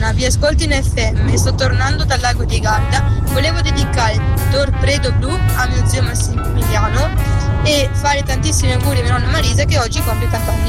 Anna, vi ascolto in FM, sto tornando dal lago di Garda, volevo dedicare Torpedo Blu a mio zio Massimiliano e fare tantissimi auguri a mia nonna Marisa che oggi compie 80 anni.